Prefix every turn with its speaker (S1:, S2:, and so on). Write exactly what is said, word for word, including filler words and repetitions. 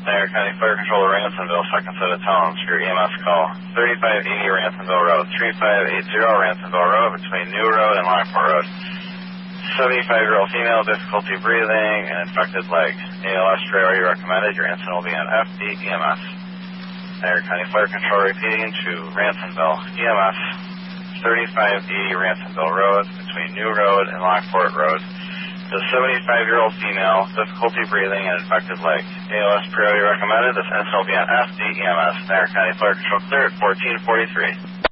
S1: Niagara County Fire Controller, Ransomville, second set of tones for your E M S call. thirty-five eighty Ransomville Road, thirty-five eighty Ransomville Road between New Road and Lockport Road. seventy-five-year-old female, difficulty breathing, and infected leg. A L S priority recommended. Your incident will be on F D E M S. Niagara County Fire Control repeating to Ransomville E M S, thirty-five eighty Ransomville Road between New Road and Lockport Road. The seventy-five-year-old female, difficulty breathing, and infected leg. A L S priority recommended. This incident will be on F D E M S. Niagara County Fire Control clear at fourteen forty-three.